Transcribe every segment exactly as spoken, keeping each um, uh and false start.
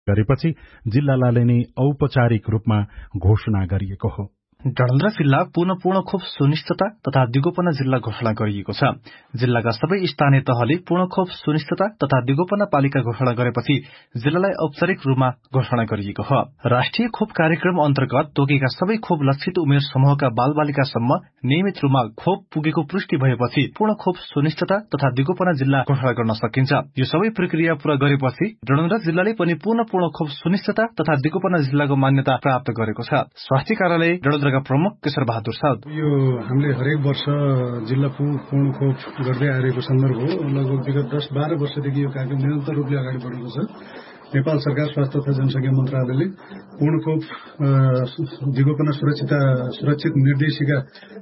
गरेपछि जिल्लालाई नै औपचारिक रूपमा घोषणा गरिएको हो। डडेलधुरा जिल्ला पुनः पूर्ण खोप सुनिश्चितता तथा दिगोपना जिल्ला घोषणा गरिएको छ। जिल्लाका सबै स्थानीय तहले पूर्ण खोप सुनिश्चितता तथा दिगोपना पालिका घोषणा गरेपछि जिल्लालाई औपचारिक रूपमा घोषणा गरिएको हो। राष्ट्रिय खोप कार्यक्रम अन्तर्गत तोकेका सबै खोप लक्षित उमेर समूहका बालबालिकासम्म नियमित रूपमा खोप पुगेको पुष्टि भएपछि पूर्ण खोप सुनिश्चितता तथा दिगोपना जिल्ला घोषणा गर्न सकिन्छ। यो सबै प्रक्रिया पूरा गरेपछि डडेलधुरा जिल्लाले पनि पूर्ण पूर्ण खोप सुनिश्चितता तथा दिगोपना जिल्लाको मान्यता प्राप्त गरेको छ। स्वास्थ्य कार्यालय डडेलधुरा प्रमुख केशर बहादुर साउद, यो हामीले हरेक वर्ष जिल्ला पूर्ण खोप गर्दै आएको सन्दर्भ हो। लगभग विगत दस बाह्र वर्षदेखि यो कार्यक्रम निरन्तर रूपले अगाडि बढेको छ। नेपाल सरकार स्वास्थ्य तथा जनसङ्ख्या मन्त्रालयले पूर्ण खोप दिगोपना सुरक्षित सुरक्षित निर्देशिका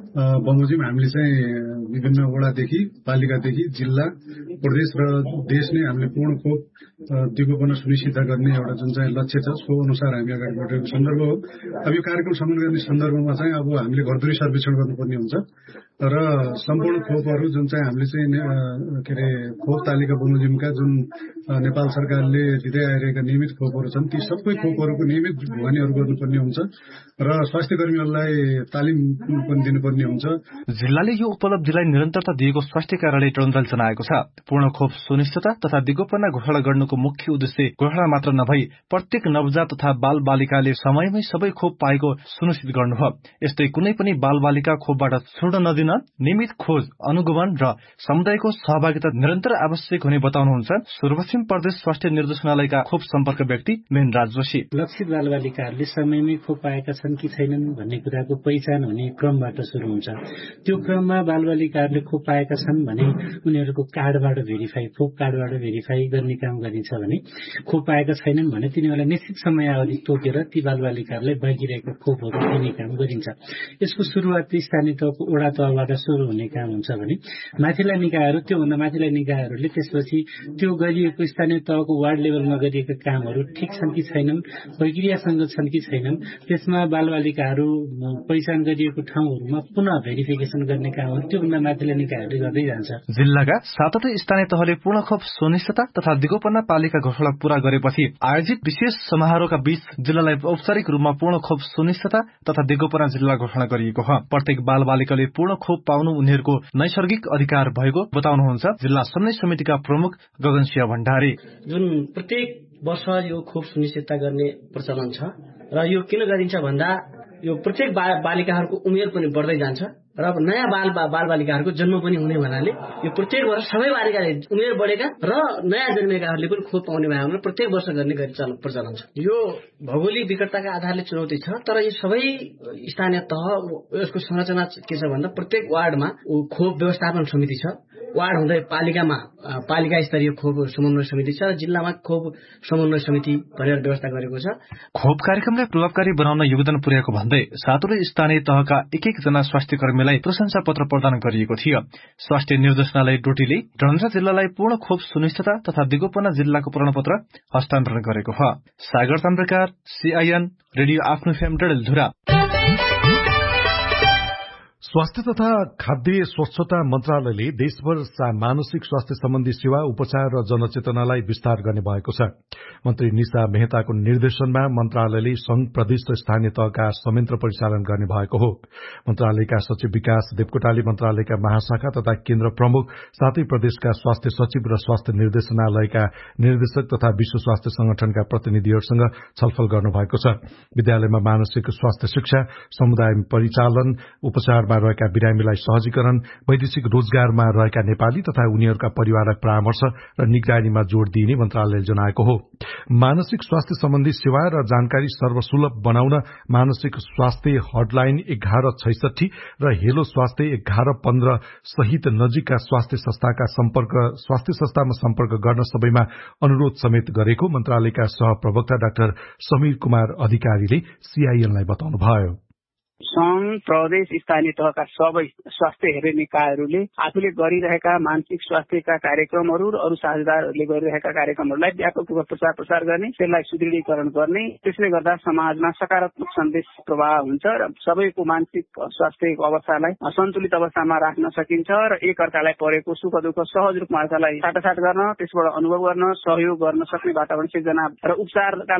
बमोजिम हामीले चाहिँ विभिन्न वडादेखि पालिकादेखि जिल्ला प्रदेश र देश नै हामीले पूर्ण खोप दिगोपना सुनिश्चित गर्ने एउटा जुन चाहिँ लक्ष्य छ सो अनुसार हामी अगाडि बढेको सन्दर्भ हो। अब यो कार्यक्रम सम्पन्न गर्ने सन्दर्भमा चाहिँ अब हामीले घरधुरी सर्वेक्षण गर्नुपर्ने हुन्छ र सम्पूर्ण खोपहरू जुन चाहिँ हामीले चाहिँ के अरे खोप तालिका बमोजिमका जुन नेपाल सरकारले दिँदै आइरहेका नियमित खोपहरू छन् ती सबै खोपहरूको नियमित ढुवानीहरू गर्नुपर्ने हुन्छ र स्वास्थ्य कर्मीहरूलाई तालिम पनि दिनुपर्ने हुन्छ। जिल्लाले यो उपलब्धिलाई निरन्तरता दिएको स्वास्थ्य कार्यालय डडेलधुराले जनाएको छ। पूर्ण खोप सुनिश्चितता तथा दिगोपना घोषणा गर्नुको मुख्य उद्देश्य घोषणा मात्र नभई प्रत्येक नवजात तथा बाल बालिकाले समयमै सबै खोप पाएको सुनिश्चित गर्नु हो। यस्तै कुनै पनि बाल बालिका खोपबाट छुट्न नदिन नियमित खोज अनुगमन र समुदायको सहभागिता निरन्तर आवश्यक हुने बताउनुहुन्छ सुदूरपश्चिम प्रदेश स्वास्थ्य निर्देशनालयका खोप सम्पर्क व्यक्ति मेहनराज जोशी। लक्षित बालबालिकाहरूले समयमै खोप पाएका छन् कि छैनन् भन्ने कुराको पहिचान हुने क्रमबाट सुरु हुन्छ। त्यो क्रममा बालबालिकाहरूले खोप पाएका छन् भने उनीहरूको कार्डबाट भेरिफाई खोप कार्डबाट भेरिफाई गर्ने काम गरिन्छ भने खोप पाएका छैनन् भने तिनीहरूलाई निश्चित समयावधि तोकेर ती बालबालिकाहरूलाई बाँकी रहेका खोपहरू दिने काम गरिन्छ। यसको सुरुवात स्थानीय तहको वडा तहबाट सुरु हुने काम हुन्छ भने माथिल्ला निकायहरू त्योभन्दा माथिल्ला निकायहरूले त्यसपछि त्यो गरिएको स्थानीय तहको वार्ड लेभलमा गरिएका कामहरू ठिक छन् कि छैनन्, प्रक्रियासँग छन् कि छैनन्, त्यसमा बालबालिकाहरू पहिचान गरिएको ठाउँहरूमा पुनः भेरिफिकेसन गर्ने कामहरू त्योभन्दा माथिल्ला निकायहरूले गर्दै जान्छ। जिल्लाका सातवटै स्थानीय तहले पूर्ण खोप सुनिश्चितता तथा दिगोपना पालिका घोषणा पूरा गरेपछि आयोजित विशेष समारोहका बीच जिल्लालाई औपचारिक रूपमा पूर्ण खोप सुनिश्चितता तथा दिगोपना जिल्ला घोषणा गरिएको हो। प्रत्येक बाल बालिकाले पूर्ण खोप पाउनु उनीहरूको नैसर्गिक अधिकार भएको बताउनुहुन्छ जिल्ला समन्वय समितिका प्रमुख गगनसिंह भण्डारी। जुन प्रत्येक वर्ष यो खोप सुनिश्चितता गर्ने प्रचलन छ र यो किन गरिन्छ भन्दा यो प्रत्येक बालिकाहरूको उमेर पनि बढ्दै जान्छ र नयाँ बाल बालबालिकाहरूको जन्म पनि हुने हुनाले यो प्रत्येक वर्ष सबै बालिकाले उमेर बढेका र नयाँ जन्मेकाहरूले पनि खोप पाउने भए भने प्रत्येक वर्ष गर्ने गरी प्रचलन छ। यो भौगोलिक विकटताका आधारले चुनौती छ तर यो सबै स्थानीय तह यसको संरचना के छ भन्दा प्रत्येक वार्डमा खोप व्यवस्थापन समिति छ। वार्ड हुँदै पालिकामा पालिका स्तरीय खोप समन्वय समिति छ र जिल्लामा खोप समन्वय समिति भनेर व्यवस्था गरेको छ। खोप कार्यक्रमलाई प्रभावकारी बनाउन योगदान पुर्याएको भन्दै सातवटै स्थानीय तहका एक एकजना स्वास्थ्य कर्मीलाई प्रशंसा पत्र प्रदान गरिएको थियो। स्वास्थ्य निर्देशनालय डोटीले डडेलधुरा जिल्लालाई पूर्ण खोप सुनिश्चितता तथा दिगोपना जिल्लाको प्रमाणपत्र हस्तान्तरण गरेको हो। सागर ताम्रकार, सीआईएन रेडियो आफ्नो फेम डडेलधुरा। स्वास्थ्य तथा खाद्य स्वच्छता मन्त्रालयले देशभर मानसिक स्वास्थ्य सम्बन्धी सेवा, उपचार र जनचेतनालाई विस्तार गर्ने भएको छ। मन्त्री निशा मेहताको निर्देशनमा मन्त्रालयले संघ, प्रदेश र स्थानीय तहका संयन्त्र परिचालन गर्ने भएको हो। मन्त्रालयका सचिव विकास देवकोटाले मन्त्रालयका महाशाखा तथा केन्द्र प्रमुख साथै प्रदेशका स्वास्थ्य सचिव र स्वास्थ्य निर्देशनालयका निर्देशक तथा विश्व स्वास्थ्य संगठनका प्रतिनिधिहरूसँग छलफल गर्नुभएको छ। विद्यालयमा मानसिक स्वास्थ्य शिक्षा, समुदाय परिचालन, उपचारमा रहेका बिरामीलाई सहजीकरण, वैदेशिक रोजगारमा रहेका नेपाली तथा उनीहरूका परिवारक परामर्श र निगरानीमा जोड़ दिइने मन्त्रालयले जनाएको हो। मानसिक स्वास्थ्य सम्बन्धी सेवा र जानकारी सर्वसुलभ बनाउन मानसिक स्वास्थ्य हटलाइन एघार छैसठी र हेलो स्वास्थ्य एघार पन्ध्र सहित नजिकका स्वास्थ्य संस्थाका सम्पर्क स्वास्थ्य संस्थामा सम्पर्क गर्न सबैमा अनुरोध समेत गरेको मन्त्रालयका सहप्रवक्ता डाक्टर समीर कुमार अधिकारीले सीआईएनलाई बताउनुभयो। सङ्घ प्रदेश स्थानीय तहका सबै स्वास्थ्य हेर्ने निकायहरूले आफूले गरिरहेका मानसिक स्वास्थ्यका कार्यक्रमहरू र अरू साझेदारहरूले गरिरहेका कार्यक्रमहरूलाई व्यापक रूपमा प्रचार प्रसार गर्ने, त्यसलाई सुदृढीकरण गर्ने, त्यसले गर्दा समाजमा सकारात्मक सन्देश प्रवाह हुन्छ र सबैको मानसिक स्वास्थ्यको अवस्थालाई सन्तुलित अवस्थामा राख्न सकिन्छ र एक अर्कालाई परेको सुख दुःख सहज रूपमा अर्कालाई साटासाट गर्न, त्यसबाट अनुभव गर्न, सहयोग गर्न सक्ने वातावरण सिर्जना र उपचारका